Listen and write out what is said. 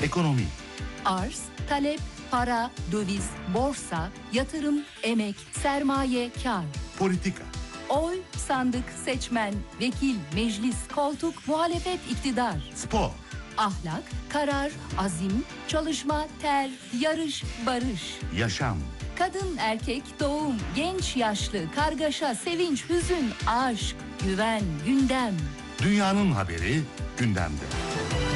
Ekonomi. Arz, talep, para, döviz, borsa, yatırım, emek, sermaye, kar. Politika. Oy, sandık, seçmen, vekil, meclis, koltuk, muhalefet, iktidar. Spor. Ahlak, karar, azim, çalışma, ter, yarış, barış. Yaşam. Kadın, erkek, doğum, genç, yaşlı, kargaşa, sevinç, hüzün, aşk, güven, gündem. Dünyanın haberi gündemde.